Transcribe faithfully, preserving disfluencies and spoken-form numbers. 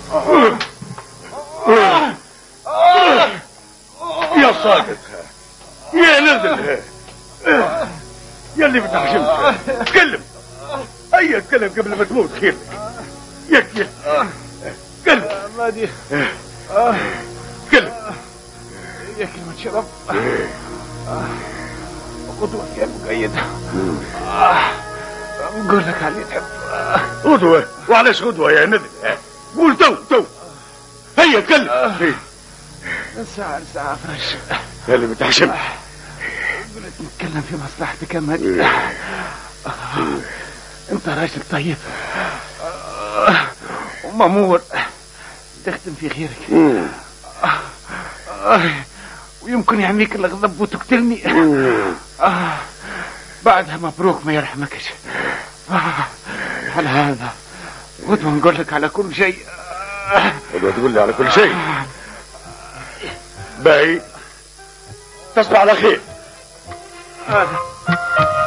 يا صادق يا نزل يا اللي بتعشمك تكلم. هيا تكلم قبل ما تموت خيرك. يا يا تكلم. مادي تكلم يا كلمة شرف. قدوة يا مقيد. نقول لك علي تحب. غدوة؟ وعلاش غدوة يا نذل؟ قول تو تو. هيا تكلم. ساعة ساعة فرش. يا اللي بتعشم. قلت نتكلم في مصلحتك يا مادي. انت راجل طيب ومامور تخدم في غيرك، ويمكن يعميك الغضب وتقتلني. بعدها مبروك ما يرحمكش. على هذا غدوة نقول لك على كل شيء. غدوة تقول لي على كل شيء؟ باهي تصبح على خير. هذا